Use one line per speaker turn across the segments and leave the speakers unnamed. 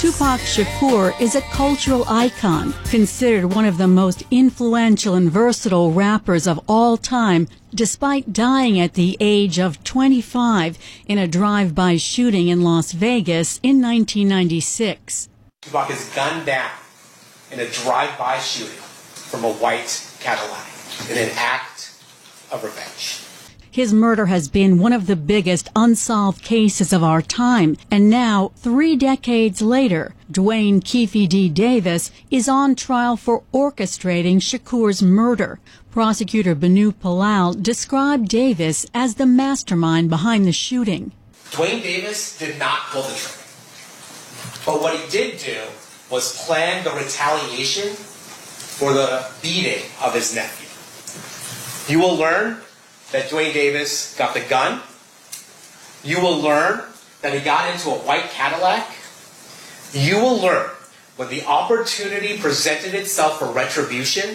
Tupac Shakur is a cultural icon, considered one of the most influential and versatile rappers of all time, despite dying at the age of 25 in a drive-by shooting in Las Vegas in 1996.
Tupac is gunned down in a drive-by shooting from a white Cadillac in an act of revenge.
His murder has been one of the biggest unsolved cases of our time, and now, 3 decades later, Duane Keffe D. Davis is on trial for orchestrating Shakur's murder. Prosecutor Banu Palal described Davis as the mastermind behind the shooting.
Duane Davis did not pull the trigger, but what he did do was plan the retaliation for the beating of his nephew. You will learn that Duane Davis got the gun. You will learn that he got into a white Cadillac. You will learn when the opportunity presented itself for retribution,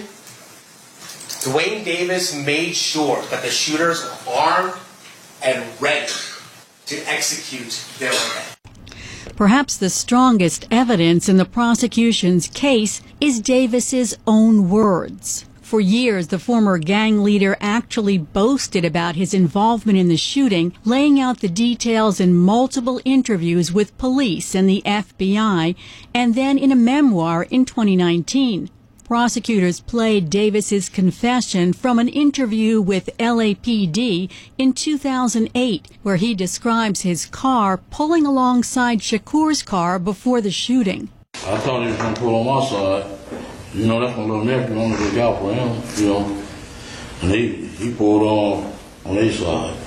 Duane Davis made sure that the shooters were armed and ready to execute their revenge.
Perhaps the strongest evidence in the prosecution's case is Davis's own words. For years, the former gang leader actually boasted about his involvement in the shooting, laying out the details in multiple interviews with police and the FBI, and then in a memoir in 2019. Prosecutors played Davis's confession from an interview with LAPD in 2008, where he describes his car pulling alongside Shakur's car before the shooting.
I thought he was going to pull on my side. You know, that's my little nephew. I'm going to look out for him, you know. And he pulled on their side.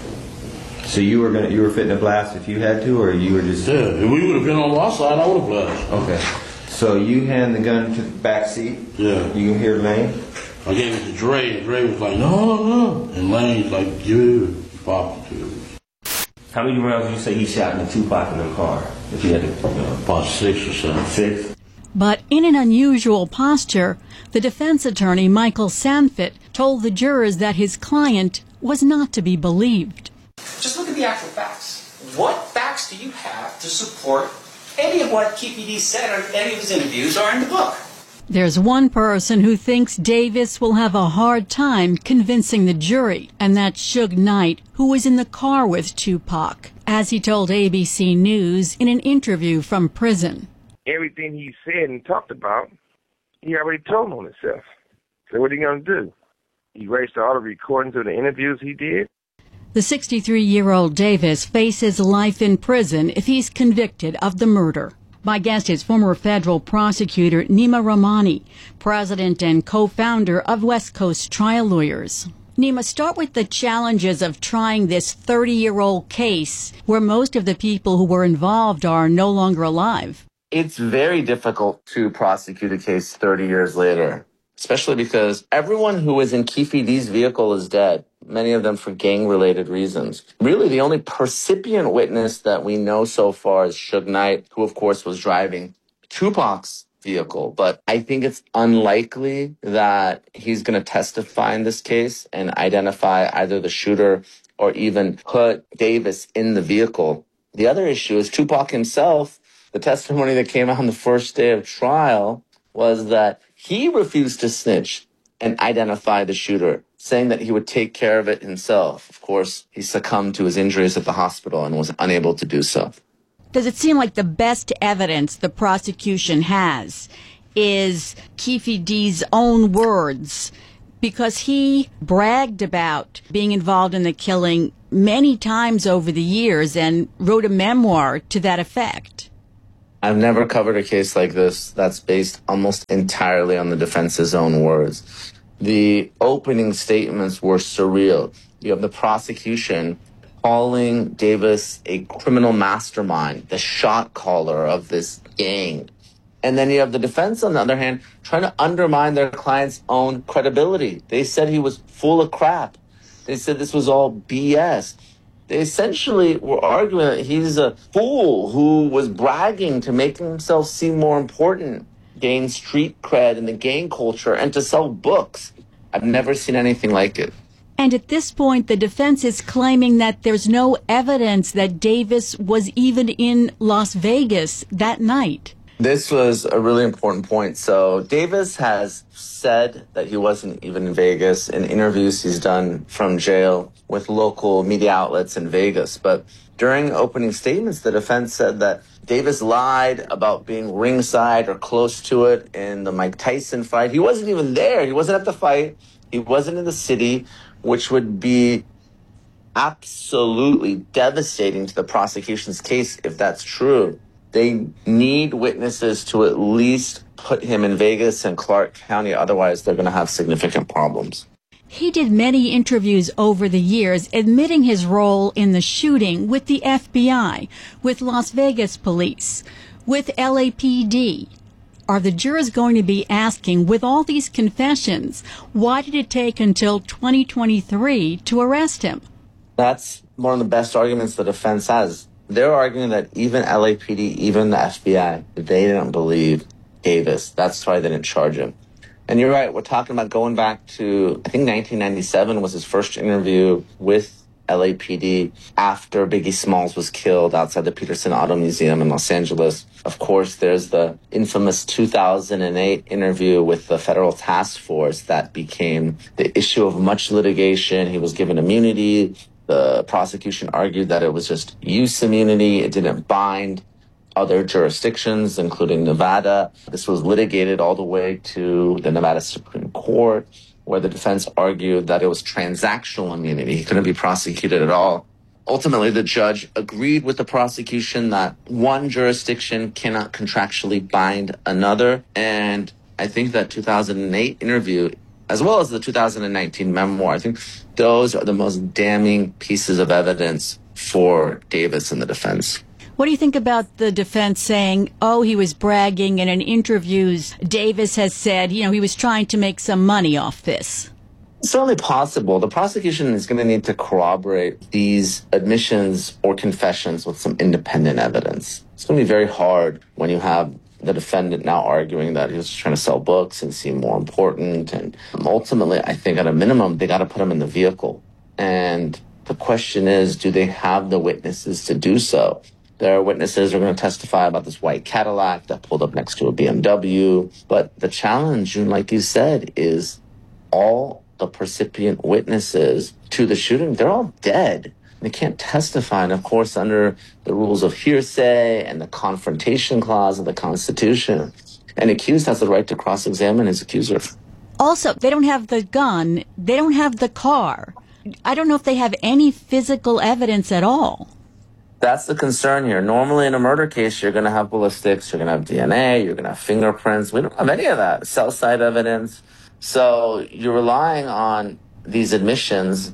So you were fitting to blast if you had to, or you were just...
Yeah, if we would have been on my side, I would have blasted.
Okay. So you hand the gun to the back seat?
Yeah.
You can hear Lane?
I gave it to Dre, and Dre was like, no. And Lane's like, give it, pop it to it.
How many rounds did you say he shot in the Tupac in the car? If you had to...
About 6 or 7.
6?
But in an unusual posture, the defense attorney, Michael Sanfit, told the jurors that his client was not to be believed.
Just look at the actual facts. What facts do you have to support any of what Keffe D said or any of his interviews are in the book?
There's one person who thinks Davis will have a hard time convincing the jury, and that's Suge Knight, who was in the car with Tupac, as he told ABC News in an interview from prison.
Everything he said and talked about, he already told on himself. So what are you going to do? Erase all the recordings of the interviews he did?
The 63-year-old Davis faces life in prison if he's convicted of the murder. My guest is former federal prosecutor Nima Rahmani, president and co-founder of West Coast Trial Lawyers. Nima, start with the challenges of trying this 30-year-old case where most of the people who were involved are no longer alive.
It's very difficult to prosecute a case 30 years later, especially because everyone who was in Keffe D's vehicle is dead, many of them for gang-related reasons. Really, the only percipient witness that we know so far is Suge Knight, who, of course, was driving Tupac's vehicle. But I think it's unlikely that he's going to testify in this case and identify either the shooter or even put Davis in the vehicle. The other issue is Tupac himself. The testimony that came out on the first day of trial was that he refused to snitch and identify the shooter, saying that he would take care of it himself. Of course, he succumbed to his injuries at the hospital and was unable to do so.
Does it seem like the best evidence the prosecution has is Keffe D's own words? Because he bragged about being involved in the killing many times over the years and wrote a memoir to that effect.
I've never covered a case like this that's based almost entirely on the defense's own words. The opening statements were surreal. You have the prosecution calling Davis a criminal mastermind, the shot caller of this gang. And then you have the defense, on the other hand, trying to undermine their client's own credibility. They said he was full of crap. They said this was all BS. They essentially were arguing that he's a fool who was bragging to make himself seem more important, gain street cred in the gang culture, and to sell books. I've never seen anything like it.
And at this point, the defense is claiming that there's no evidence that Davis was even in Las Vegas that night.
This was a really important point. So Davis has said that he wasn't even in Vegas in interviews he's done from jail with local media outlets in Vegas. But during opening statements, the defense said that Davis lied about being ringside or close to it in the Mike Tyson fight. He wasn't even there. He wasn't at the fight. He wasn't in the city, which would be absolutely devastating to the prosecution's case if that's true. They need witnesses to at least put him in Vegas and Clark County. Otherwise, they're going to have significant problems.
He did many interviews over the years admitting his role in the shooting with the FBI, with Las Vegas police, with LAPD. Are the jurors going to be asking, with all these confessions, why did it take until 2023 to arrest him?
That's one of the best arguments the defense has. They're arguing that even LAPD, even the FBI, they didn't believe Davis. That's why they didn't charge him. And you're right, we're talking about going back to, I think 1997 was his first interview with LAPD after Biggie Smalls was killed outside the Peterson Auto Museum in Los Angeles. Of course, there's the infamous 2008 interview with the federal task force that became the issue of much litigation. He was given immunity. The prosecution argued that it was just use immunity. It didn't bind other jurisdictions, including Nevada. This was litigated all the way to the Nevada Supreme Court, where the defense argued that it was transactional immunity. He couldn't be prosecuted at all. Ultimately, the judge agreed with the prosecution that one jurisdiction cannot contractually bind another. And I think that 2008 interview, as well as the 2019 memoir, I think those are the most damning pieces of evidence for Davis and the defense.
What do you think about the defense saying, oh, he was bragging, and in interviews, Davis has said, he was trying to make some money off this?
It's certainly possible. The prosecution is going to need to corroborate these admissions or confessions with some independent evidence. It's going to be very hard when you have the defendant now arguing that he was trying to sell books and seem more important. And ultimately, I think at a minimum, they got to put him in the vehicle. And the question is, do they have the witnesses to do so? Their witnesses are going to testify about this white Cadillac that pulled up next to a BMW. But the challenge, like you said, is all the percipient witnesses to the shooting, they're all dead. They can't testify. And of course, under the rules of hearsay and the confrontation clause of the Constitution, an accused has the right to cross-examine his accuser.
Also, they don't have the gun. They don't have the car. I don't know if they have any physical evidence at all.
That's the concern here. Normally in a murder case, you're going to have ballistics, you're going to have DNA, you're going to have fingerprints. We don't have any of that. Cell site evidence. So you're relying on these admissions.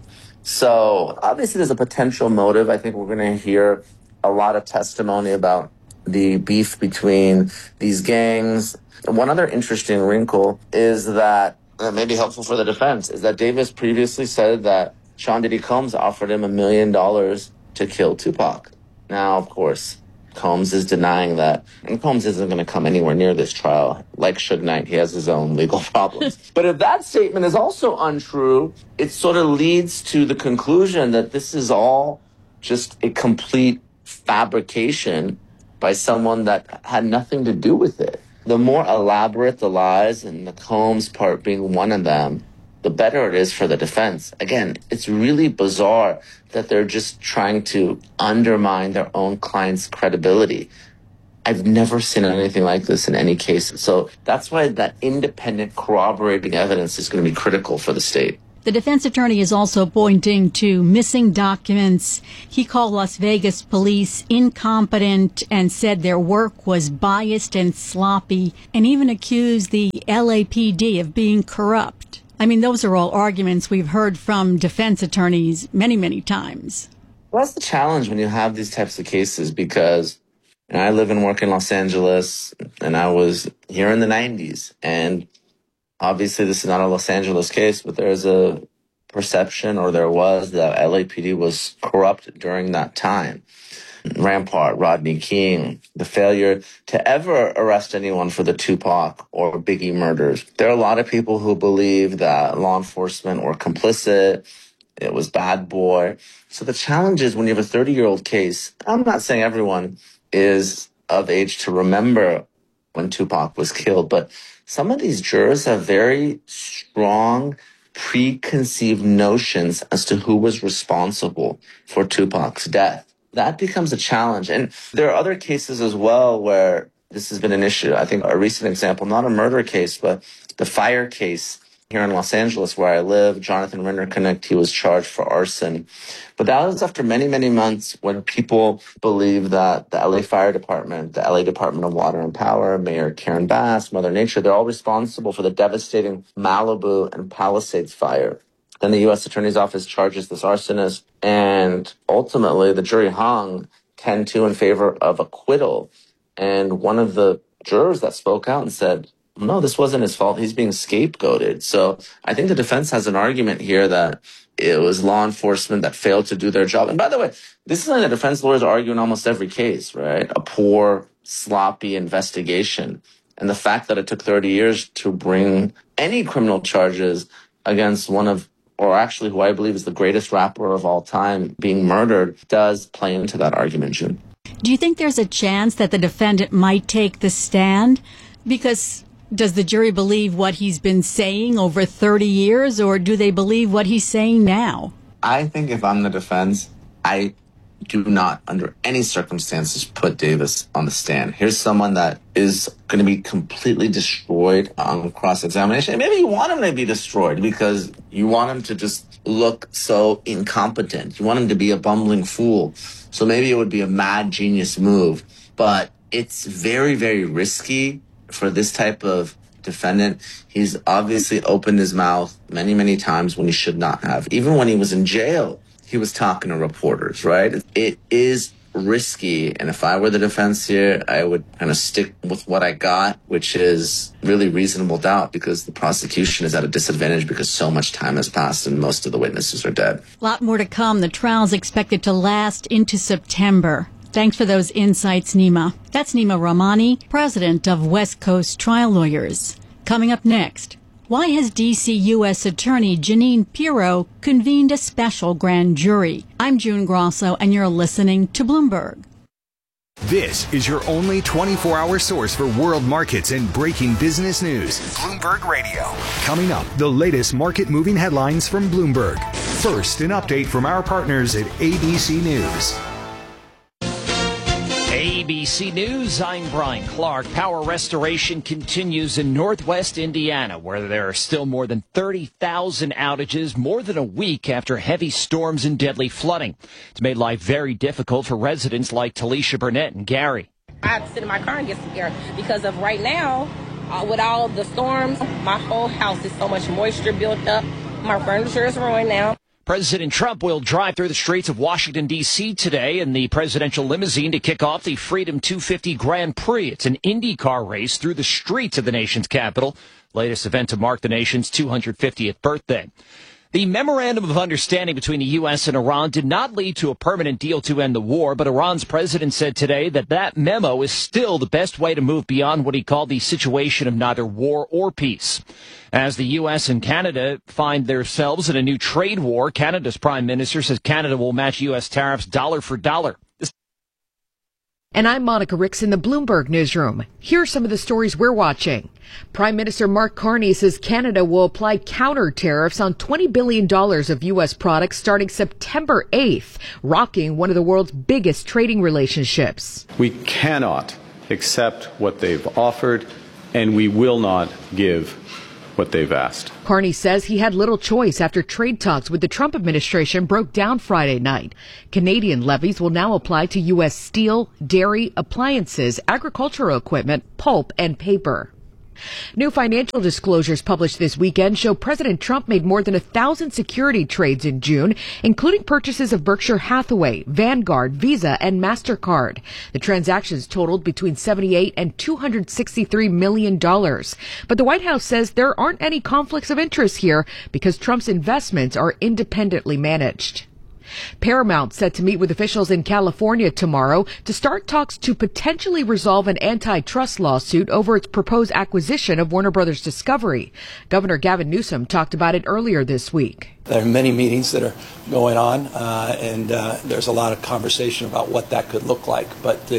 So obviously there's a potential motive. I think we're going to hear a lot of testimony about the beef between these gangs. One other interesting wrinkle is that may be helpful for the defense is that Davis previously said that Sean Diddy Combs offered him $1 million to kill Tupac. Now, of course, Combs is denying that. And Combs isn't going to come anywhere near this trial. Like Suge Knight, he has his own legal problems. But if that statement is also untrue, it sort of leads to the conclusion that this is all just a complete fabrication by someone that had nothing to do with it. The more elaborate the lies, and the Combs part being one of them, the better it is for the defense. Again, it's really bizarre that they're just trying to undermine their own client's credibility. I've never seen anything like this in any case. So that's why that independent corroborating evidence is going to be critical for the state.
The defense attorney is also pointing to missing documents. He called Las Vegas police incompetent and said their work was biased and sloppy, and even accused the LAPD of being corrupt. I mean, those are all arguments we've heard from defense attorneys many, many times.
Well, that's the challenge when you have these types of cases, because I live and work in Los Angeles, and I was here in the 90s. And obviously, this is not a Los Angeles case, but there's a perception, or there was, that LAPD was corrupt during that time. Rampart, Rodney King, the failure to ever arrest anyone for the Tupac or Biggie murders. There are a lot of people who believe that law enforcement were complicit. It was bad boy. So the challenge is when you have a 30-year-old case, I'm not saying everyone is of age to remember when Tupac was killed. But some of these jurors have very strong preconceived notions as to who was responsible for Tupac's death. That becomes a challenge. And there are other cases as well where this has been an issue. I think a recent example, not a murder case, but the fire case here in Los Angeles where I live, Jonathan Rinderknecht, he was charged for arson. But that was after many, many months when people believe that the LA Fire Department, the LA Department of Water and Power, Mayor Karen Bass, Mother Nature, they're all responsible for the devastating Malibu and Palisades fire. Then the U.S. Attorney's Office charges this arsonist, and ultimately the jury hung 10-2 in favor of acquittal. And one of the jurors that spoke out and said, no, this wasn't his fault. He's being scapegoated. So I think the defense has an argument here that it was law enforcement that failed to do their job. And by the way, this is something that defense lawyers argue in almost every case, right? A poor, sloppy investigation. And the fact that it took 30 years to bring any criminal charges against one of, or actually who I believe is the greatest rapper of all time, being murdered, does play into that argument, June.
Do you think there's a chance that the defendant might take the stand? Because does the jury believe what he's been saying over 30 years, or do they believe what he's saying now?
I think if I'm the defense, I do not, under any circumstances, put Davis on the stand. Here's someone that is going to be completely destroyed on cross-examination. And maybe you want him to be destroyed because you want him to just look so incompetent. You want him to be a bumbling fool. So maybe it would be a mad genius move. But it's very, very risky for this type of defendant. He's obviously opened his mouth many, many times when he should not have. Even when he was in jail, he was talking to reporters, right? It is risky. And if I were the defense here, I would kind of stick with what I got, which is really reasonable doubt, because the prosecution is at a disadvantage because so much time has passed and most of the witnesses are dead.
A lot more to come. The trial's expected to last into September. Thanks for those insights, Nima. That's Nima Rahmani, president of West Coast Trial Lawyers. Coming up next, why has D.C. U.S. Attorney Jeanine Pirro convened a special grand jury? I'm June Grosso, and you're listening to Bloomberg.
This is your only 24-hour source for world markets and breaking business news. Bloomberg Radio. Coming up, the latest market-moving headlines from Bloomberg. First, an update from our partners at ABC News.
ABC News, I'm Brian Clark. Power restoration continues in northwest Indiana, where there are still more than 30,000 outages, more than a week after heavy storms and deadly flooding. It's made life very difficult for residents like Talisha Burnett and Gary.
I have to sit in my car and get some air because of right now, with all the storms, my whole house is so much moisture built up. My furniture is ruined now.
President Trump will drive through the streets of Washington, D.C. today in the presidential limousine to kick off the Freedom 250 Grand Prix. It's an IndyCar race through the streets of the nation's capital, latest event to mark the nation's 250th birthday. The memorandum of understanding between the U.S. and Iran did not lead to a permanent deal to end the war, but Iran's president said today that that memo is still the best way to move beyond what he called the situation of neither war or peace. As the U.S. and Canada find themselves in a new trade war, Canada's prime minister says Canada will match U.S. tariffs dollar for dollar.
And I'm Monica Ricks in the Bloomberg newsroom. Here are some of the stories we're watching. Prime Minister Mark Carney says Canada will apply counter tariffs on $20 billion of U.S. products starting September 8th, rocking one of the world's biggest trading relationships.
We cannot accept what they've offered, and we will not give what they've asked.
Carney says he had little choice after trade talks with the Trump administration broke down Friday night. Canadian levies will now apply to U.S. steel, dairy, appliances, agricultural equipment, pulp, and paper. New financial disclosures published this weekend show President Trump made more than 1,000 security trades in June, including purchases of Berkshire Hathaway, Vanguard, Visa, and MasterCard. The transactions totaled between $78 and $263 million. But the White House says there aren't any conflicts of interest here because Trump's investments are independently managed. Paramount set to meet with officials in California tomorrow to start talks to potentially resolve an antitrust lawsuit over its proposed acquisition of Warner Brothers Discovery. Governor Gavin Newsom talked about it earlier this week.
There are many meetings that are going on, and there's a lot of conversation about what that could look like. But the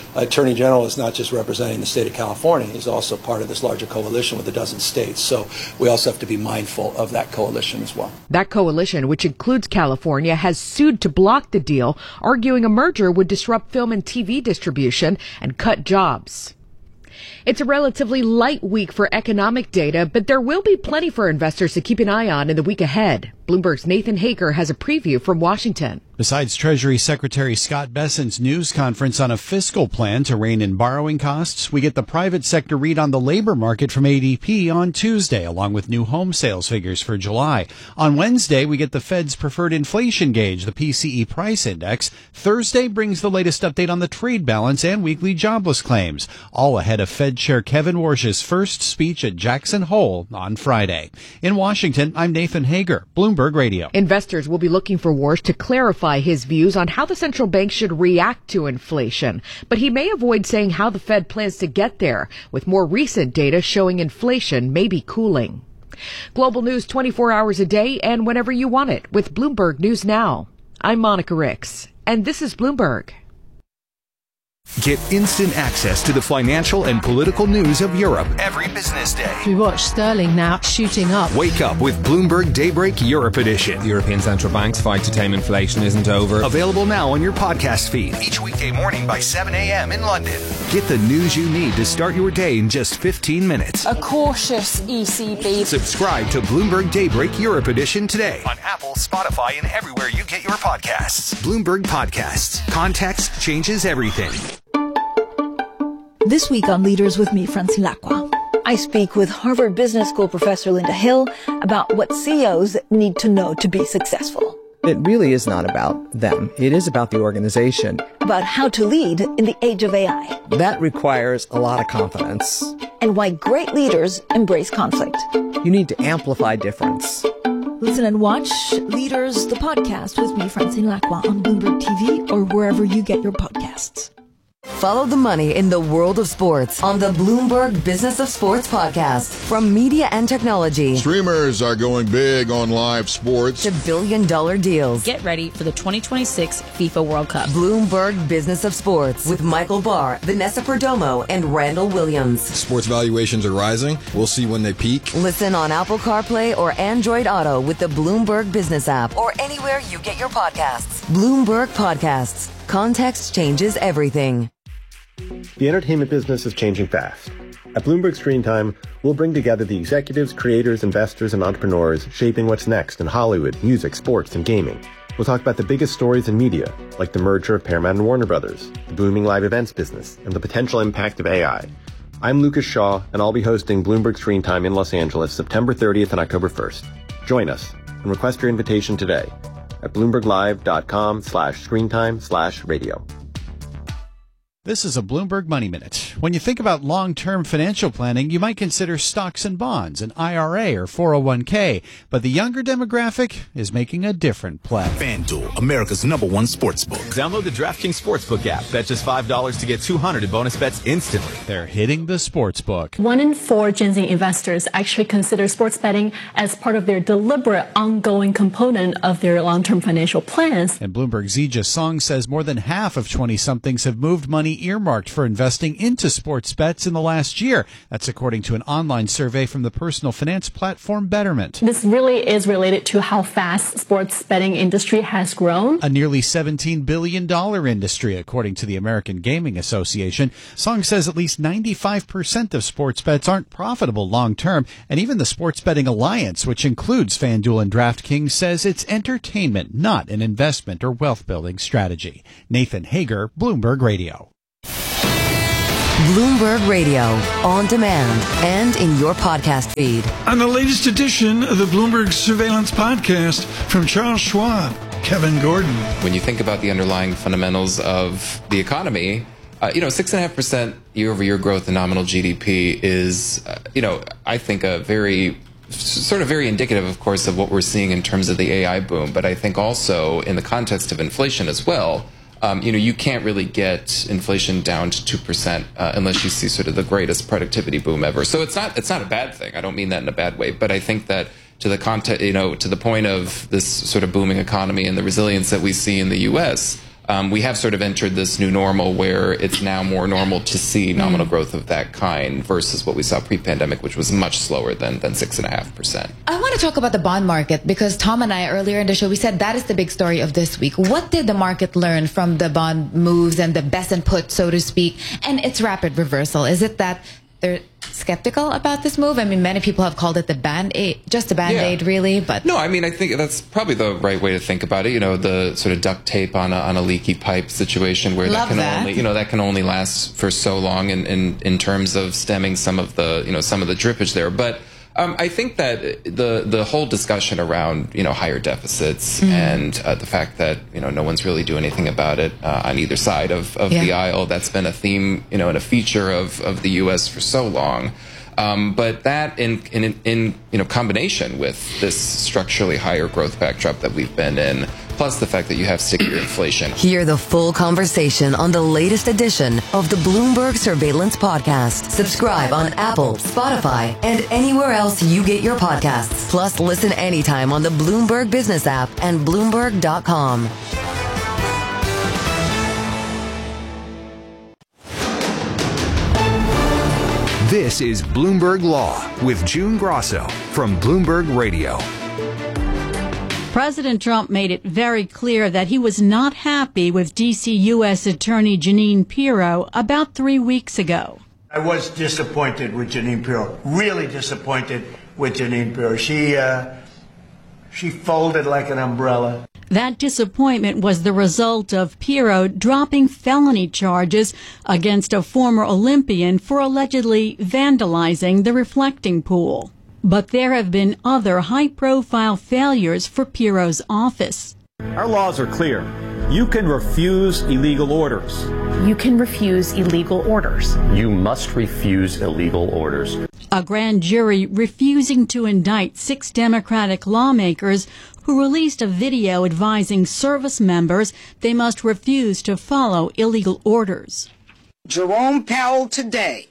Attorney General is not just representing the state of California, he's also part of this larger coalition with a dozen states. So we also have to be mindful of that coalition as well.
That coalition, which includes California, has sued to block the deal, arguing a merger would disrupt film and TV distribution and cut jobs. It's a relatively light week for economic data, but there will be plenty for investors to keep an eye on in the week ahead. Bloomberg's Nathan Hager has a preview from Washington.
Besides Treasury Secretary Scott Bessent's news conference on a fiscal plan to rein in borrowing costs, we get the private sector read on the labor market from ADP on Tuesday, along with new home sales figures for July. On Wednesday, we get the Fed's preferred inflation gauge, the PCE price index. Thursday brings the latest update on the trade balance and weekly jobless claims, all ahead of Fed Chair Kevin Warsh's first speech at Jackson Hole on Friday. In Washington, I'm Nathan Hager, Bloomberg Radio.
Investors will be looking for Warsh to clarify his views on how the central bank should react to inflation, but he may avoid saying how the Fed plans to get there, with more recent data showing inflation may be cooling. Global news 24 hours a day and whenever you want it with Bloomberg News Now. I'm Monica Ricks, and this is Bloomberg.
Get instant access to the financial and political news of Europe every business day.
We watch sterling now shooting up.
Wake up with Bloomberg Daybreak Europe Edition.
The European Central Bank's fight to tame inflation isn't over.
Available now on your podcast feed each weekday morning by 7 a.m. in London. Get the news you need to start your day in just 15 minutes.
A cautious ECB.
Subscribe to Bloomberg Daybreak Europe Edition today on Apple, Spotify, and everywhere you get your podcasts. Bloomberg Podcasts. Context changes everything.
This week on Leaders with me, Francine Lacqua, I speak with Harvard Business School professor Linda Hill about what CEOs need to know to be successful.
It really is not about them. It is about the organization.
About how to lead in the age of AI.
That requires a lot of confidence.
And why great leaders embrace conflict.
You need to amplify difference.
Listen and watch Leaders, the podcast with me, Francine Lacqua, on Bloomberg TV or wherever you get your podcasts.
Follow the money in the world of sports on the Bloomberg Business of Sports podcast. From media and technology.
Streamers are going big on live sports.
To billion-dollar deals.
Get ready for the 2026 FIFA World Cup.
Bloomberg Business of Sports with Michael Barr, Vanessa Perdomo, and Randall Williams.
Sports valuations are rising. We'll see when they peak.
Listen on Apple CarPlay or Android Auto with the Bloomberg Business app or anywhere you get your podcasts. Bloomberg Podcasts. Context changes everything.
The entertainment business is changing fast. At Bloomberg Screen Time, we'll bring together the executives, creators, investors, and entrepreneurs shaping what's next in Hollywood, music, sports, and gaming. We'll talk about the biggest stories in media, like the merger of Paramount and Warner Brothers, the booming live events business, and the potential impact of AI. I'm Lucas Shaw, and I'll be hosting Bloomberg Screen Time in Los Angeles September 30th and October 1st. Join us and request your invitation today at bloomberglive.com/screentime/radio.
This is a Bloomberg Money Minute. When you think about long-term financial planning, you might consider stocks and bonds, an IRA or 401k, but the younger demographic is making a different play.
FanDuel, America's #1 sportsbook. Download the DraftKings Sportsbook app. Bet just $5 to get $200 in bonus bets instantly.
They're hitting the sportsbook.
1 in 4 Gen Z investors actually consider sports betting as part of their deliberate, ongoing component of their long-term financial plans.
And Bloomberg's Zija Song says more than half of 20-somethings have moved money earmarked for investing into sports bets in the last year. That's according to an online survey from the personal finance platform Betterment.
This really is related to how fast sports betting industry has grown.
A nearly $17 billion industry, according to the American Gaming Association. Song says at least 95% of sports bets aren't profitable long term, and even the Sports Betting Alliance, which includes FanDuel and DraftKings, says it's entertainment, not an investment or wealth building strategy. Nathan Hager, Bloomberg Radio.
Bloomberg Radio, on demand and in your podcast feed.
On the latest edition of the Bloomberg Surveillance Podcast from Charles Schwab, Kevin Gordon.
When you think about the underlying fundamentals of the economy, 6.5% year-over-year growth in nominal GDP is, I think a very indicative, of course, of what we're seeing in terms of the AI boom. But I think also in the context of inflation as well, you can't really get inflation down to 2% unless you see sort of the greatest productivity boom ever. So it's not a bad thing. I don't mean that in a bad way, but I think that to the to the point of this sort of booming economy and the resilience that we see in the U.S., we have sort of entered this new normal where it's now more normal to see nominal growth of that kind versus what we saw pre-pandemic, which was much slower than 6.5%.
I want to talk about the bond market because Tom and I earlier in the show, we said that is the big story of this week. What did the market learn from the bond moves and the best and put, so to speak, and its rapid reversal? Is it that they're skeptical about this move? I mean, many people have called it the Band-Aid, just a Band-Aid, really. But
no, I mean, I think that's probably the right way to think about it. You know, the sort of duct tape on a leaky pipe situation where that can only last for so long in terms of stemming some of the drippage there. But I think that the whole discussion around higher deficits and the fact that no one's really doing anything about it on either side of the aisle, that's been a theme and a feature of the U.S. for so long. But that in combination with this structurally higher growth backdrop that we've been in, plus the fact that you have stickier inflation.
Hear the full conversation on the latest edition of the Bloomberg Surveillance Podcast. Subscribe on Apple, Spotify, and anywhere else you get your podcasts. Plus, listen anytime on the Bloomberg Business app and Bloomberg.com.
This is Bloomberg Law with June Grosso from Bloomberg Radio.
President Trump made it very clear that he was not happy with D.C. U.S. Attorney Jeanine Pirro about 3 weeks ago.
I was disappointed with Jeanine Pirro, really disappointed with Jeanine Pirro. She folded like an umbrella.
That disappointment was the result of Pirro dropping felony charges against a former Olympian for allegedly vandalizing the reflecting pool. But there have been other high-profile failures for Pirro's office.
Our laws are clear. You can refuse illegal orders.
You can refuse illegal orders.
You must refuse illegal orders.
A grand jury refusing to indict 6 Democratic lawmakers who released a video advising service members they must refuse to follow illegal orders.
Jerome Powell today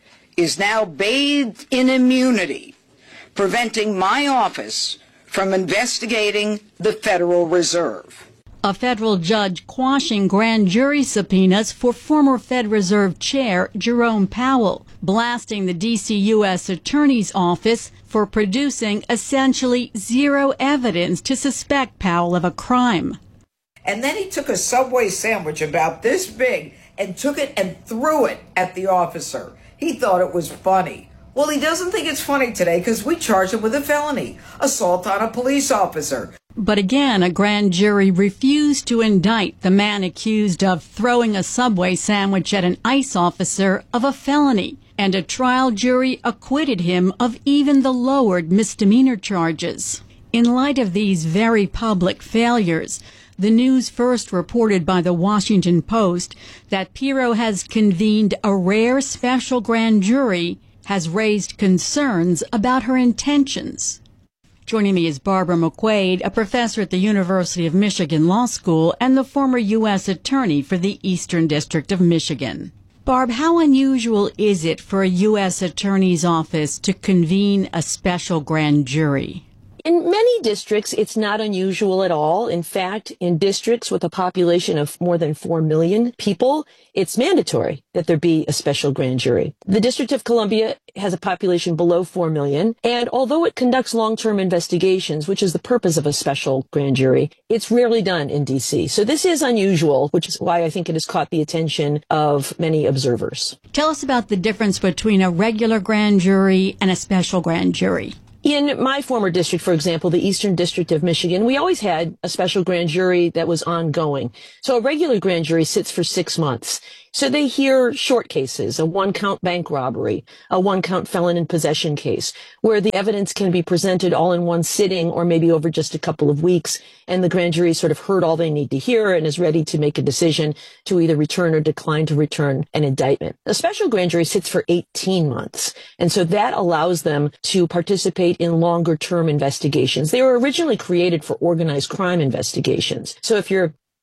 is now bathed in immunity, preventing my office from investigating the Federal Reserve.
A federal judge quashing grand jury subpoenas for former Fed Reserve Chair Jerome Powell, blasting the D.C. U.S. Attorney's Office for producing essentially zero evidence to suspect Powell of a crime.
And then he took a Subway sandwich about this big and took it and threw it at the officer. He thought it was funny. Well, he doesn't think it's funny today because we charged him with a felony, assault on a police officer.
But again, a grand jury refused to indict the man accused of throwing a Subway sandwich at an ICE officer of a felony, and a trial jury acquitted him of even the lowered misdemeanor charges. In light of these very public failures, the news first reported by the Washington Post that Pirro has convened a rare special grand jury has raised concerns about her intentions. Joining me is Barbara McQuaid, a professor at the University of Michigan Law School and the former U.S. Attorney for the Eastern District of Michigan. Barb, how unusual is it for a U.S. Attorney's office to convene a special grand jury?
In many districts, it's not unusual at all. In fact, in districts with a population of more than 4 million people, it's mandatory that there be a special grand jury. The District of Columbia has a population below 4 million, and although it conducts long-term investigations, which is the purpose of a special grand jury, it's rarely done in D.C. So this is unusual, which is why I think it has caught the attention of many observers.
Tell us about the difference between a regular grand jury and a special grand jury.
In my former district, for example, the Eastern District of Michigan, we always had a special grand jury that was ongoing. So a regular grand jury sits for 6 months. So they hear short cases, a 1-count bank robbery, a 1-count felon in possession case, where the evidence can be presented all in one sitting or maybe over just a couple of weeks, and the grand jury sort of heard all they need to hear and is ready to make a decision to either return or decline to return an indictment. A special grand jury sits for 18 months, and so that allows them to participate in longer-term investigations. They were originally created for organized crime investigations. So if you're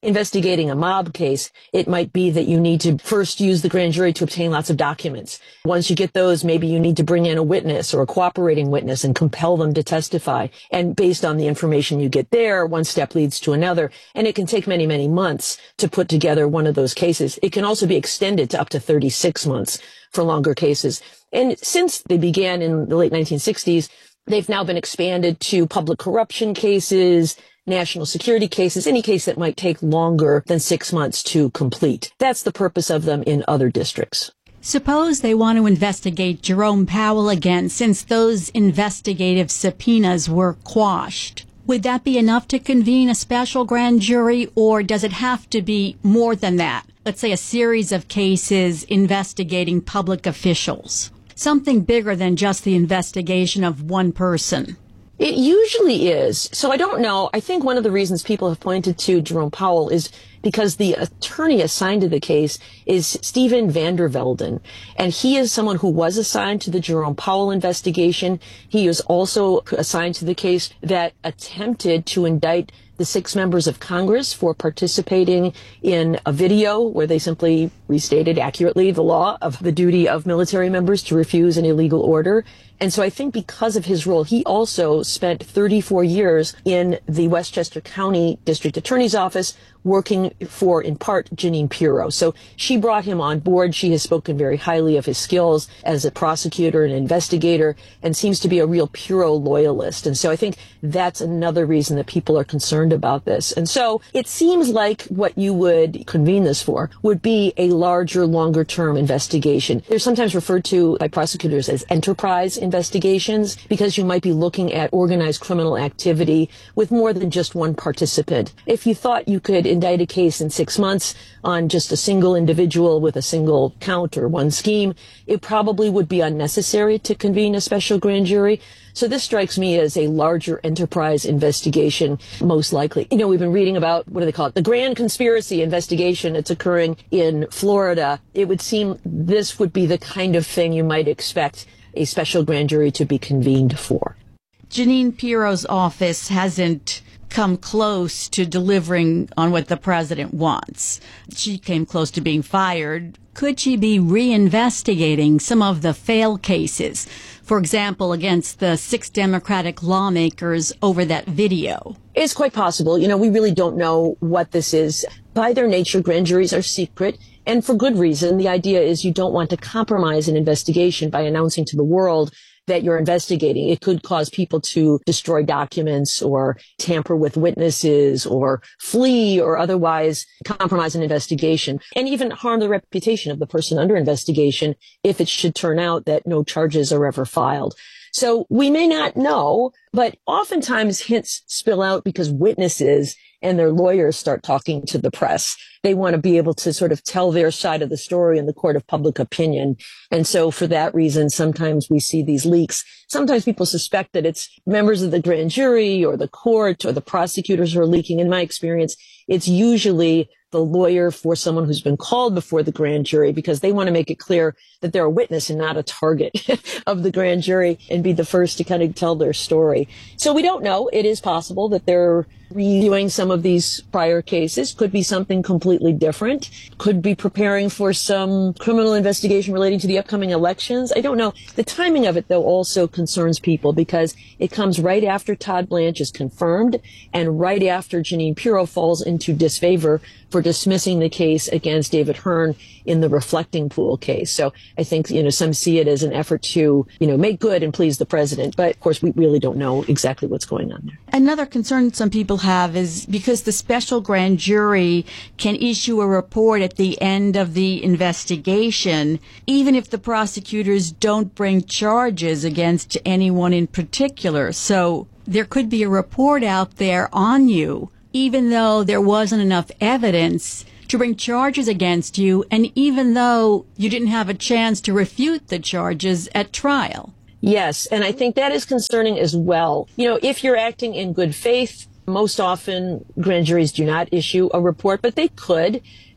investigating a mob case, it might be that you need to first use the grand jury to obtain lots of documents. Once you get those, maybe you need to bring in a witness or a cooperating witness and compel them to testify. And based on the information you get there, one step leads to another. And it can take many, many months to put together one of those cases. It can also be extended to up to 36 months for longer cases. And since they began in the late 1960s, they've now been expanded to public corruption cases, national security cases, any case that might take longer than 6 months to complete. That's the purpose of them in other districts.
Suppose they want to investigate Jerome Powell again, since those investigative subpoenas were quashed. Would that be enough to convene a special grand jury, or does it have to be more than that? Let's say a series of cases investigating public officials. Something bigger than just the investigation of one person.
It usually is. So I don't know. I think one of the reasons people have pointed to Jerome Powell is because the attorney assigned to the case is Steven Vander Velden. And he is someone who was assigned to the Jerome Powell investigation. He is also assigned to the case that attempted to indict the 6 members of Congress for participating in a video where they simply restated accurately the law of the duty of military members to refuse an illegal order. And so I think because of his role, he also spent 34 years in the Westchester County District Attorney's Office working for, in part, Jeanine Pirro. So she brought him on board. She has spoken very highly of his skills as a prosecutor and investigator and seems to be a real Pirro loyalist. And so I think that's another reason that people are concerned about this. And so it seems like what you would convene this for would be a larger, longer-term investigation. They're sometimes referred to by prosecutors as enterprise investigations because you might be looking at organized criminal activity with more than just one participant. If you thought you could indict a case in 6 months on just a single individual with a single count or one scheme, it probably would be unnecessary to convene a special grand jury. So this strikes me as a larger enterprise investigation, most likely. You know, we've been reading about, what do they call it? The grand conspiracy investigation. It's occurring in Florida. It would seem this would be the kind of thing you might expect a special grand jury to be convened for.
Jeanine Pirro's office hasn't come close to delivering on what the president wants. She came close to being fired. Could she be reinvestigating some of the failed cases? For example, against the 6 Democratic lawmakers over that video.
It's quite possible. You know, we really don't know what this is. By their nature, grand juries are secret. And for good reason. The idea is you don't want to compromise an investigation by announcing to the world that you're investigating. It could cause people to destroy documents or tamper with witnesses or flee or otherwise compromise an investigation and even harm the reputation of the person under investigation if it should turn out that no charges are ever filed. So we may not know, but oftentimes hints spill out because witnesses and their lawyers start talking to the press. They want to be able to sort of tell their side of the story in the court of public opinion. And so for that reason, sometimes we see these leaks. Sometimes people suspect that it's members of the grand jury or the court or the prosecutors who are leaking. In my experience, it's usually the lawyer for someone who's been called before the grand jury because they want to make it clear that they're a witness and not a target of the grand jury and be the first to kind of tell their story. So we don't know. It is possible that they're reviewing some of these prior cases. Could be something completely different. Could be preparing for some criminal investigation relating to the upcoming elections. I don't know. The timing of it, though, also concerns people because it comes right after Todd Blanche is confirmed and right after Jeanine Pirro falls into disfavor for dismissing the case against David Hearn in the reflecting pool case. So I think, some see it as an effort to, make good and please the president. But of course, we really don't know exactly what's going on there.
Another concern some people have is because the special grand jury can issue a report at the end of the investigation, even if the prosecutors don't bring charges against anyone in particular. So there could be a report out there on you, even though there wasn't enough evidence to bring charges against you, and even though you didn't have a chance to refute the charges at trial.
Yes, and I think that is concerning as well. If you're acting in good faith, most often grand juries do not issue a report, but they could.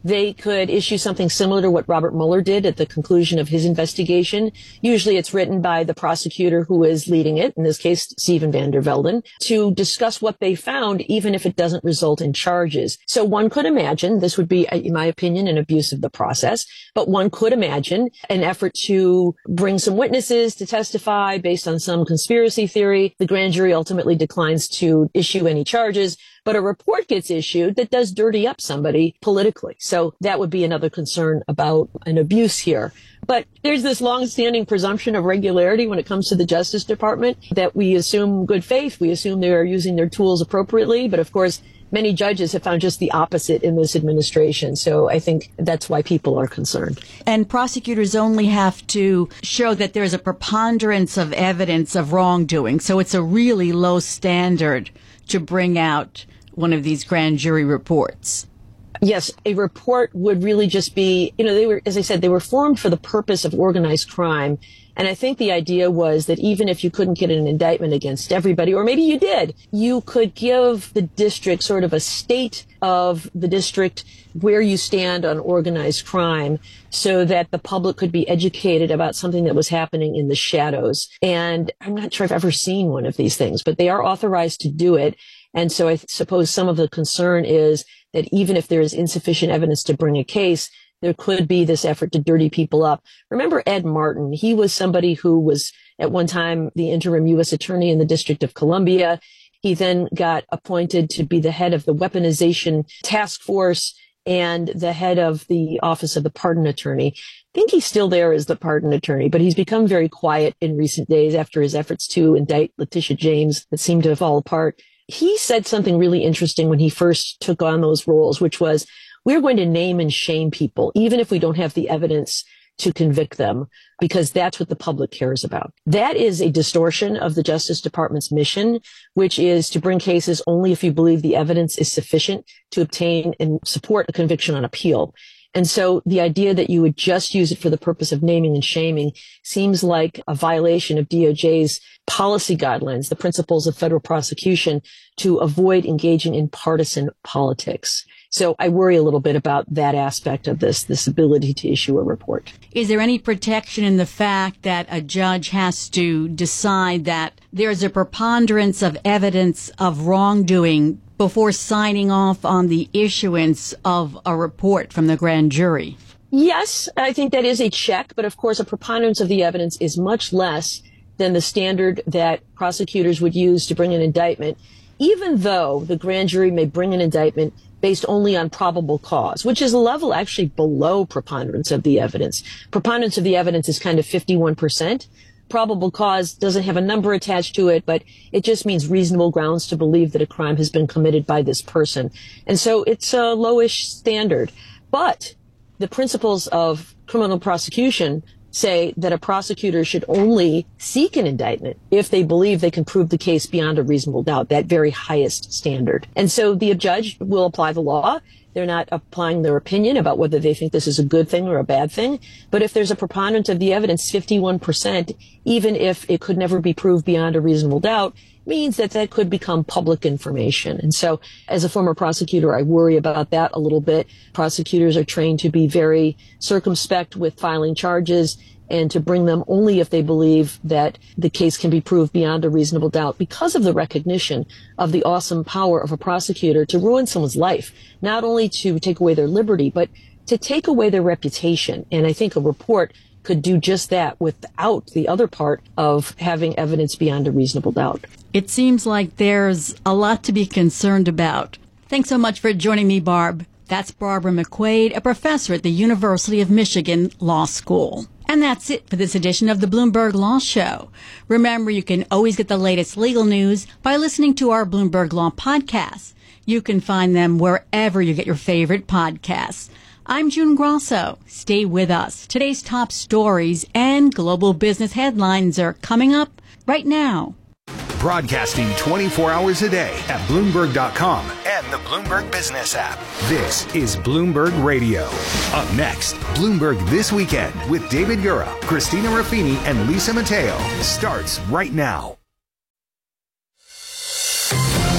They could issue something similar to what Robert Mueller did at the conclusion of his investigation. Usually it's written by the prosecutor who is leading it, in this case, Steven van der Velden, to discuss what they found, even if it doesn't result in charges. So one could imagine, this would be, in my opinion, an abuse of the process, but one could imagine an effort to bring some witnesses to testify based on some conspiracy theory. The grand jury ultimately declines to issue any charges, but a report gets issued that does dirty up somebody politically. So that would be another concern about an abuse here. But there's this long-standing presumption of regularity when it comes to the Justice Department, that we assume good faith. We assume they are using their tools appropriately. But of course, many judges have found just the opposite in this administration. So I think that's why people are concerned.
And prosecutors only have to show that there's a preponderance of evidence of wrongdoing. So it's a really low standard to bring out one of these grand jury reports.
Yes, a report would really just be, they were, as I said, they were formed for the purpose of organized crime. And I think the idea was that even if you couldn't get an indictment against everybody, or maybe you did, you could give the district sort of a state of the district where you stand on organized crime so that the public could be educated about something that was happening in the shadows. And I'm not sure I've ever seen one of these things, but they are authorized to do it. And so I suppose some of the concern is that even if there is insufficient evidence to bring a case, there could be this effort to dirty people up. Remember Ed Martin? He was somebody who was at one time the interim U.S. attorney in the District of Columbia. He then got appointed to be the head of the weaponization task force and the head of the Office of the Pardon Attorney. I think he's still there as the pardon attorney, but he's become very quiet in recent days after his efforts to indict Letitia James that seemed to fall apart. He said something really interesting when he first took on those roles, which was, we're going to name and shame people, even if we don't have the evidence to convict them, because that's what the public cares about. That is a distortion of the Justice Department's mission, which is to bring cases only if you believe the evidence is sufficient to obtain and support a conviction on appeal. And so the idea that you would just use it for the purpose of naming and shaming seems like a violation of DOJ's policy guidelines, the principles of federal prosecution, to avoid engaging in partisan politics. So I worry a little bit about that aspect of this ability to issue a report.
Is there any protection in the fact that a judge has to decide that there's a preponderance of evidence of wrongdoing before signing off on the issuance of a report from the grand jury?
Yes, I think that is a check, but of course a preponderance of the evidence is much less than the standard that prosecutors would use to bring an indictment, even though the grand jury may bring an indictment based only on probable cause, which is a level actually below preponderance of the evidence. Preponderance of the evidence is kind of 51%. Probable cause doesn't have a number attached to it, but it just means reasonable grounds to believe that a crime has been committed by this person. And so it's a lowish standard. But the principles of criminal prosecution say that a prosecutor should only seek an indictment if they believe they can prove the case beyond a reasonable doubt, that very highest standard. And so the judge will apply the law. They're not applying their opinion about whether they think this is a good thing or a bad thing. But if there's a preponderance of the evidence, 51%, even if it could never be proved beyond a reasonable doubt, means that that could become public information. And so as a former prosecutor, I worry about that a little bit. Prosecutors are trained to be very circumspect with filing charges and to bring them only if they believe that the case can be proved beyond a reasonable doubt, because of the recognition of the awesome power of a prosecutor to ruin someone's life, not only to take away their liberty, but to take away their reputation. And I think a report could do just that without the other part of having evidence beyond a reasonable doubt.
It seems like there's a lot to be concerned about. Thanks so much for joining me, Barb. That's Barbara McQuaid, a professor at the University of Michigan Law School. And that's it for this edition of the Bloomberg Law Show. Remember, you can always get the latest legal news by listening to our Bloomberg Law podcasts. You can find them wherever you get your favorite podcasts. I'm June Grosso. Stay with us. Today's top stories and global business headlines are coming up right now.
Broadcasting 24 hours a day at Bloomberg.com and the Bloomberg Business app. This is Bloomberg Radio. Up next, Bloomberg This Weekend with David Gura, Christina Ruffini, and Lisa Mateo starts right now.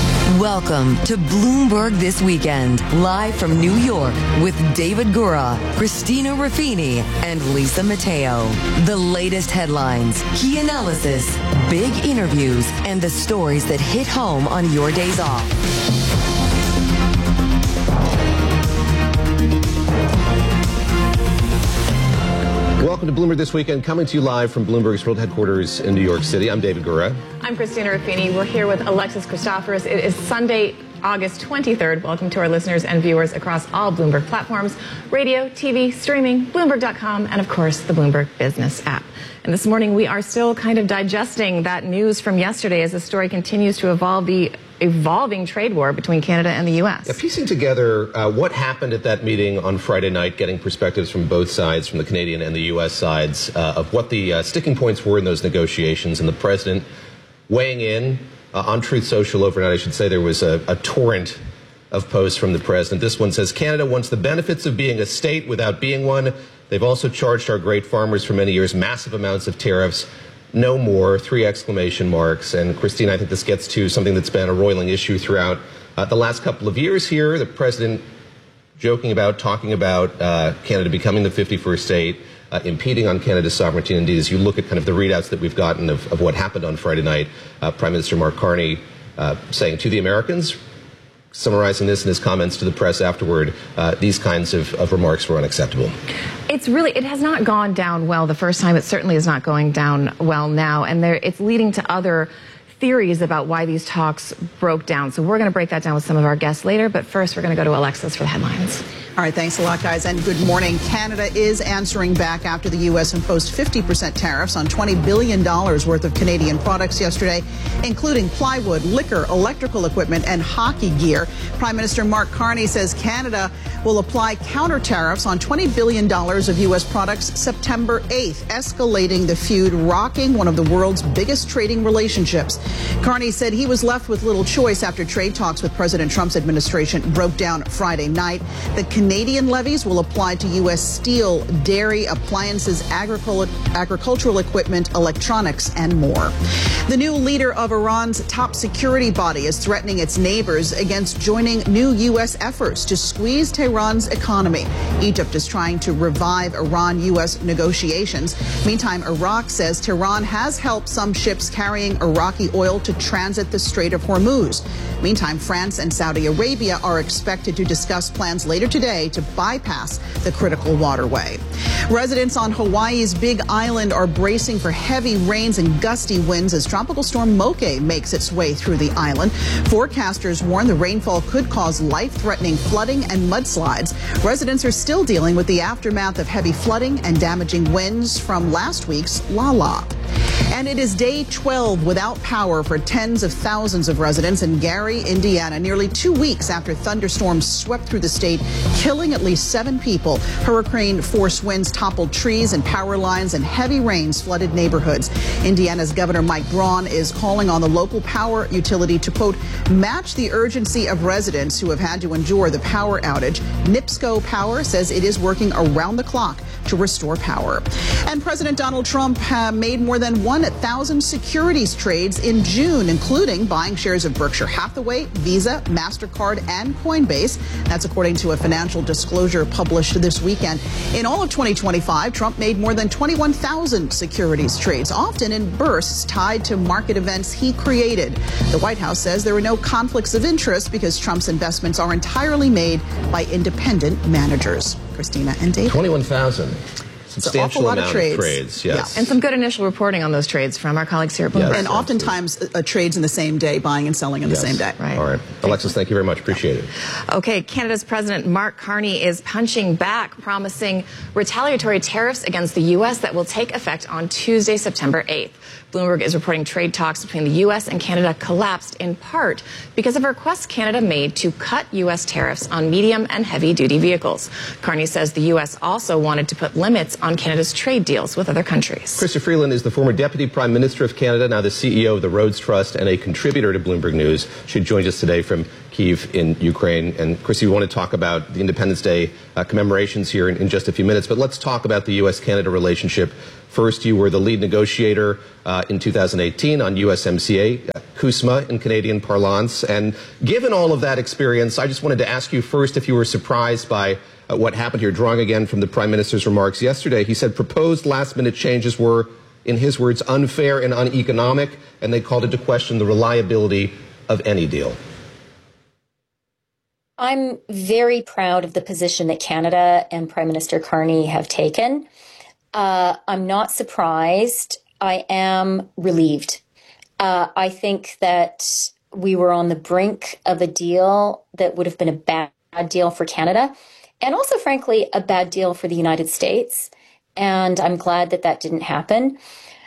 Welcome to Bloomberg This Weekend, live from New York with David Gura, Christina Ruffini, and Lisa Mateo. The latest headlines, key analysis, big interviews, and the stories that hit home on your days off.
Welcome to Bloomberg This Weekend, coming to you live from Bloomberg's world headquarters in New York City. I'm David Gura.
I'm Christina Ruffini. We're here with Alexis Christoforous. It is Sunday, August 23rd. Welcome to our listeners and viewers across all Bloomberg platforms, radio, TV, streaming, Bloomberg.com, and of course, the Bloomberg Business app. And this morning, we are still kind of digesting that news from yesterday as the story continues to evolve, the evolving trade war between Canada and the U.S.
Yeah, piecing together what happened at that meeting on Friday night, getting perspectives from both sides, from the Canadian and the U.S. sides, of what the sticking points were in those negotiations, and the president weighing in on Truth Social overnight. I should say there was a torrent of posts from the president. This one says, Canada wants the benefits of being a state without being one. They've also charged our great farmers for many years massive amounts of tariffs. No more, 3 exclamation marks. And Christine, I think this gets to something that's been a roiling issue throughout the last couple of years here. The president talking about Canada becoming the 51st state, impeding on Canada's sovereignty. And indeed, as you look at kind of the readouts that we've gotten of what happened on Friday night, Prime Minister Mark Carney saying to the Americans, summarizing this in his comments to the press afterward, these kinds of remarks were unacceptable.
It has not gone down well the first time. It certainly is not going down well now. And it's leading to other theories about why these talks broke down. So we're going to break that down with some of our guests later. But first, we're going to go to Alexis for the headlines.
All right, thanks a lot, guys, and good morning. Canada is answering back after the U.S. imposed 50% tariffs on $20 billion worth of Canadian products yesterday, including plywood, liquor, electrical equipment, and hockey gear. Prime Minister Mark Carney says Canada will apply counter tariffs on $20 billion of U.S. products September 8th, escalating the feud, rocking one of the world's biggest trading relationships. Carney said he was left with little choice after trade talks with President Trump's administration broke down Friday night. The Canadian levies will apply to U.S. steel, dairy, appliances, agricultural equipment, electronics, and more. The new leader of Iran's top security body is threatening its neighbors against joining new U.S. efforts to squeeze Tehran's economy. Egypt is trying to revive Iran-U.S. negotiations. Meantime, Iraq says Tehran has helped some ships carrying Iraqi oil to transit the Strait of Hormuz. Meantime, France and Saudi Arabia are expected to discuss plans later today to bypass the critical waterway. Residents on Hawaii's Big Island are bracing for heavy rains and gusty winds as Tropical Storm Moke makes its way through the island. Forecasters warn the rainfall could cause life-threatening flooding and mudslides. Residents are still dealing with the aftermath of heavy flooding and damaging winds from last week's Lala. And it is day 12 without power for tens of thousands of residents in Gary, Indiana, nearly 2 weeks after thunderstorms swept through the state, killing at least 7 people. Hurricane-force winds toppled trees and power lines, and heavy rains flooded neighborhoods. Indiana's Governor Mike Braun is calling on the local power utility to, quote, match the urgency of residents who have had to endure the power outage. NIPSCO Power says it is working around the clock to restore power. And President Donald Trump made more than 1,000 securities trades in June, including buying shares of Berkshire Hathaway, Visa, MasterCard, and Coinbase. That's according to a financial disclosure published this weekend. In all of 2025, Trump made more than 21,000 securities trades, often in bursts tied to market events he created. The White House says there are no conflicts of interest because Trump's investments are entirely made by independent managers. Christina and Dave.
21,000. Substantial
amount
of trades, yes.
Yeah. And some good initial reporting on those trades from our colleagues here at Bloomberg.
Yes, and oftentimes trades in the same day, buying and selling in the same day.
Right.
All right. Alexis, thank you very much. Appreciate it.
Okay, Canada's President Mark Carney is punching back, promising retaliatory tariffs against the U.S. that will take effect on Tuesday, September 8th. Bloomberg is reporting trade talks between the U.S. and Canada collapsed in part because of a request Canada made to cut U.S. tariffs on medium and heavy-duty vehicles. Carney says the U.S. also wanted to put limits on Canada's trade deals with other countries.
Chrystia Freeland is the former Deputy Prime Minister of Canada, now the CEO of the Rhodes Trust and a contributor to Bloomberg News. She joins us today from Kyiv in Ukraine. And Chrystia, we want to talk about the Independence Day commemorations here in just a few minutes, but let's talk about the U.S.-Canada relationship. First, you were the lead negotiator in 2018 on USMCA, CUSMA in Canadian parlance. And given all of that experience, I just wanted to ask you first if you were surprised by what happened here, drawing again from the Prime Minister's remarks yesterday. He said proposed last-minute changes were, in his words, unfair and uneconomic, and they called into question the reliability of any deal.
I'm very proud of the position that Canada and Prime Minister Carney have taken. I'm not surprised. I am relieved. I think that we were on the brink of a deal that would have been a bad deal for Canada and also, frankly, a bad deal for the United States. And I'm glad that that didn't happen.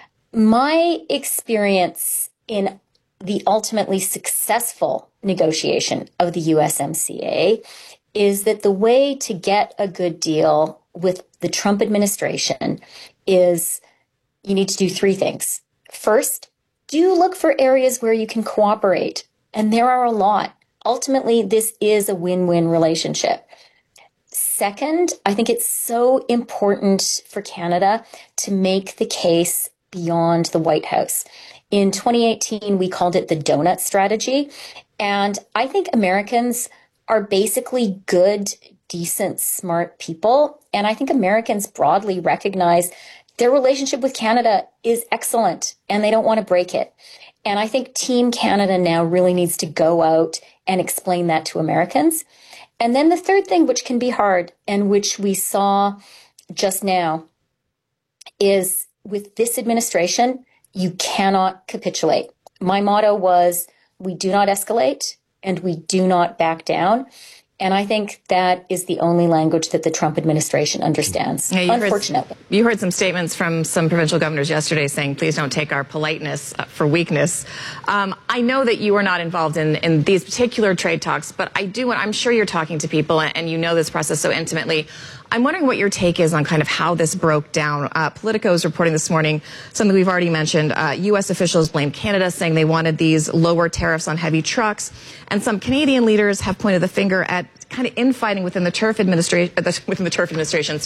My experience in the ultimately successful negotiation of the USMCA is that the way to get a good deal with the Trump administration is you need to do three things. First, do look for areas where you can cooperate. And there are a lot. Ultimately, this is a win-win relationship. Second, I think it's so important for Canada to make the case beyond the White House. In 2018, we called it the donut strategy. And I think Americans are basically good, decent, smart people. And I think Americans broadly recognize their relationship with Canada is excellent and they don't want to break it. And I think Team Canada now really needs to go out and explain that to Americans. And then the third thing, which can be hard and which we saw just now, is with this administration, you cannot capitulate. My motto was, we do not escalate and we do not back down. And I think that is the only language that the Trump administration understands, unfortunately.
You heard some statements from some provincial governors yesterday saying, please don't take our politeness for weakness. I know that you are not involved in these particular trade talks, but I'm sure you're talking to people and you know this process so intimately. I'm wondering what your take is on kind of how this broke down. Politico is reporting this morning something we've already mentioned. U.S. officials blame Canada, saying they wanted these lower tariffs on heavy trucks. And some Canadian leaders have pointed the finger at kind of infighting within the Trump administration, within the Trump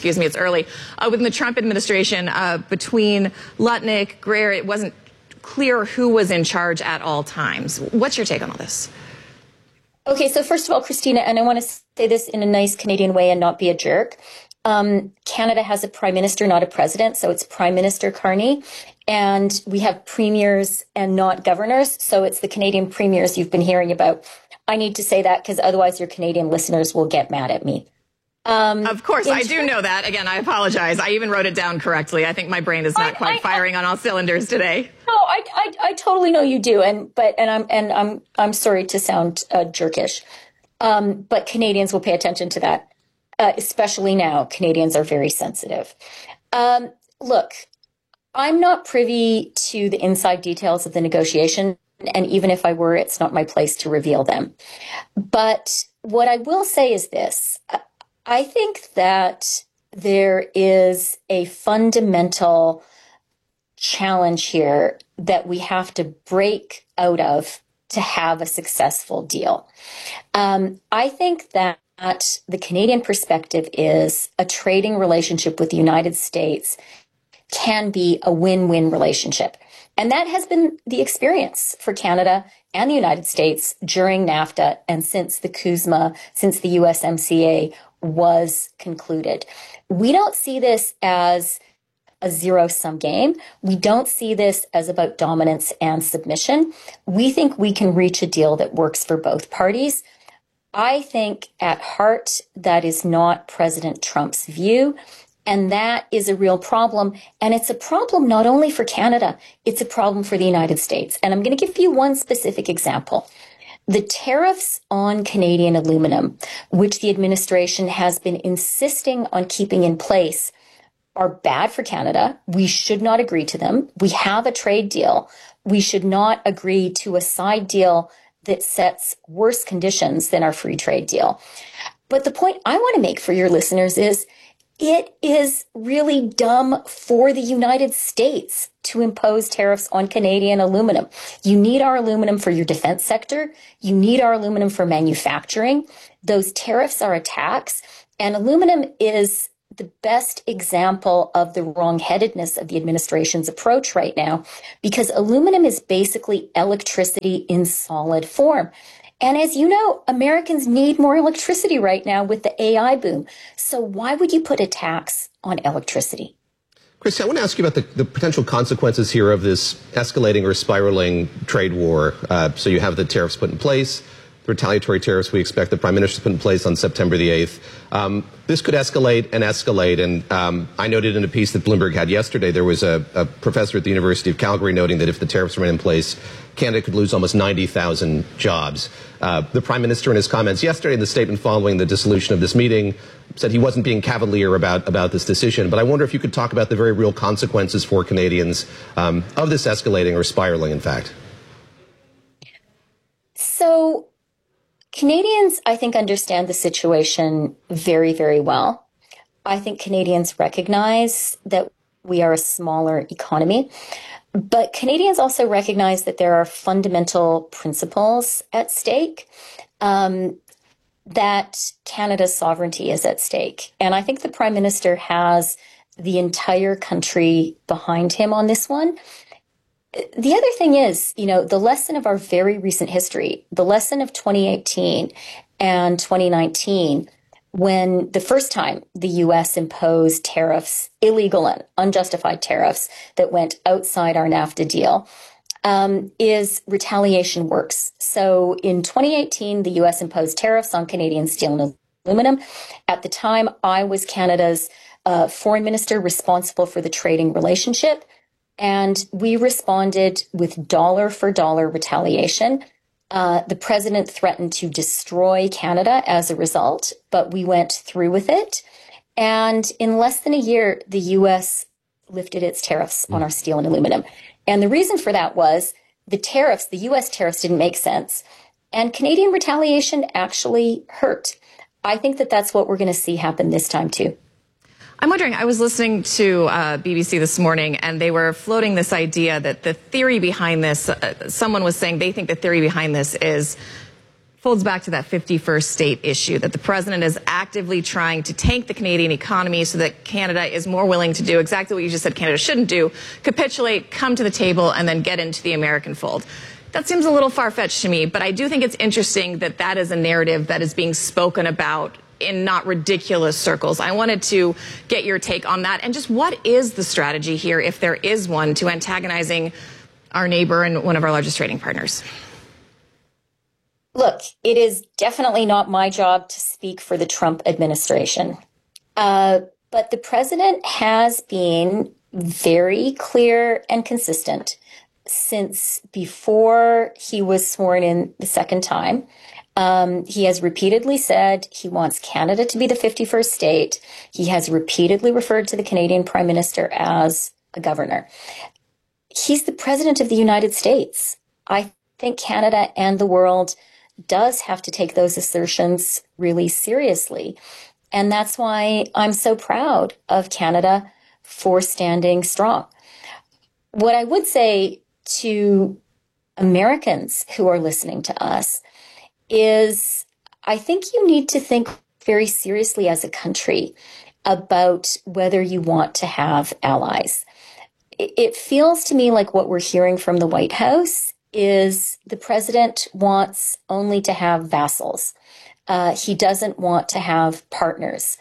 administration, between Lutnick, Greer. It wasn't clear who was in charge at all times. What's your take on all this?
Okay, so first of all, Christina, and I want to say this in a nice Canadian way and not be a jerk. Canada has a prime minister, not a president, so it's Prime Minister Carney. And we have premiers and not governors, so it's the Canadian premiers you've been hearing about. I need to say that because otherwise your Canadian listeners will get mad at me.
Of course, I do know that. Again, I apologize. I even wrote it down correctly. I think my brain is not quite firing on all cylinders today.
No, I totally know you do, and I'm sorry to sound jerkish, but Canadians will pay attention to that, especially now. Canadians are very sensitive. Look, I'm not privy to the inside details of the negotiation, and even if I were, it's not my place to reveal them. But what I will say is this. I think that there is a fundamental challenge here that we have to break out of to have a successful deal. I think that the Canadian perspective is a trading relationship with the United States can be a win-win relationship. And that has been the experience for Canada and the United States during NAFTA and since the CUSMA, since the USMCA was concluded. We don't see this as a zero-sum game. We don't see this as about dominance and submission. We think we can reach a deal that works for both parties. I think at heart that is not President Trump's view. And that is a real problem. And it's a problem not only for Canada, it's a problem for the United States. And I'm going to give you one specific example. The tariffs on Canadian aluminum, which the administration has been insisting on keeping in place, are bad for Canada. We should not agree to them. We have a trade deal. We should not agree to a side deal that sets worse conditions than our free trade deal. But the point I want to make for your listeners is it is really dumb for the United States to impose tariffs on Canadian aluminum. You need our aluminum for your defense sector. You need our aluminum for manufacturing. Those tariffs are a tax, and aluminum is the best example of the wrongheadedness of the administration's approach right now, because aluminum is basically electricity in solid form. And as you know, Americans need more electricity right now with the AI boom. So why would you put a tax on electricity?
Chris, I want to ask you about the potential consequences here of this escalating or spiraling trade war. So you have the tariffs put in place, the retaliatory tariffs we expect the Prime Minister to put in place on September the 8th. This could escalate and escalate. And I noted in a piece that Bloomberg had yesterday, there was a professor at the University of Calgary noting that if the tariffs remain in place, Canada could lose almost 90,000 jobs. The Prime Minister, in his comments yesterday in the statement following the dissolution of this meeting, said he wasn't being cavalier about this decision. But I wonder if you could talk about the very real consequences for Canadians of this escalating or spiraling, in fact.
So Canadians, I think, understand the situation very, very well. I think Canadians recognize that we are a smaller economy. But Canadians also recognize that there are fundamental principles at stake, that Canada's sovereignty is at stake. And I think the Prime Minister has the entire country behind him on this one. The other thing is, the lesson of our very recent history, the lesson of 2018 and 2019, when the first time the U.S. imposed tariffs, illegal and unjustified tariffs that went outside our NAFTA deal, is retaliation works. So in 2018, the U.S. imposed tariffs on Canadian steel and aluminum. At the time, I was Canada's foreign minister responsible for the trading relationship, and we responded with dollar-for-dollar retaliation. The president threatened to destroy Canada as a result, but we went through with it. And in less than a year, the U.S. lifted its tariffs on our steel and aluminum. And the reason for that was the U.S. tariffs didn't make sense. And Canadian retaliation actually hurt. I think that that's what we're going to see happen this time, too.
I'm wondering, I was listening to BBC this morning, and they were floating this idea that the theory behind this, someone was saying they think the theory behind this folds back to that 51st state issue, that the president is actively trying to tank the Canadian economy so that Canada is more willing to do exactly what you just said Canada shouldn't do, capitulate, come to the table, and then get into the American fold. That seems a little far-fetched to me, but I do think it's interesting that that is a narrative that is being spoken about in not ridiculous circles. I wanted to get your take on that. And just what is the strategy here, if there is one, to antagonizing our neighbor and one of our largest trading partners?
Look, it is definitely not my job to speak for the Trump administration. But the president has been very clear and consistent since before he was sworn in the second time. He has repeatedly said he wants Canada to be the 51st state. He has repeatedly referred to the Canadian Prime Minister as a governor. He's the president of the United States. I think Canada and the world does have to take those assertions really seriously. And that's why I'm so proud of Canada for standing strong. What I would say to Americans who are listening to us is I think you need to think very seriously as a country about whether you want to have allies. It feels to me like what we're hearing from the White House is the president wants only to have vassals. He doesn't want to have partners.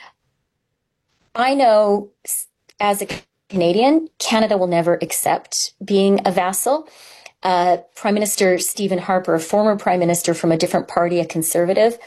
I know as a Canadian, Canada will never accept being a vassal. Prime Minister Stephen Harper, a former prime minister from a different party, a conservative,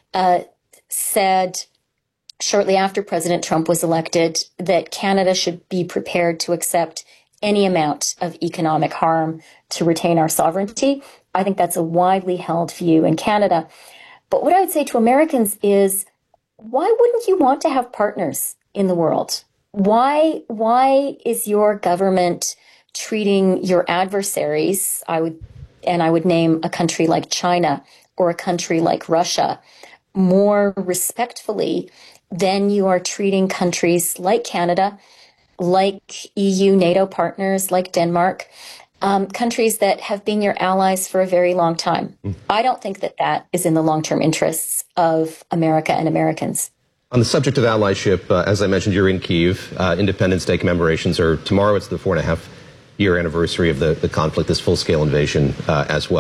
said shortly after President Trump was elected that Canada should be prepared to accept any amount of economic harm to retain our sovereignty. I think that's a widely held view in Canada. But what I would say to Americans is, why wouldn't you want to have partners in the world? Why is your government treating your adversaries, I would name a country like China or a country like Russia, more respectfully then you are treating countries like Canada, like EU, NATO partners, like Denmark, countries that have been your allies for a very long time. I don't think that that is in the long-term interests of America and Americans.
On the subject of allyship, as I mentioned, you're in Kyiv. Independence Day commemorations are tomorrow. It's the 4.5-year anniversary of the conflict, this full-scale invasion as well.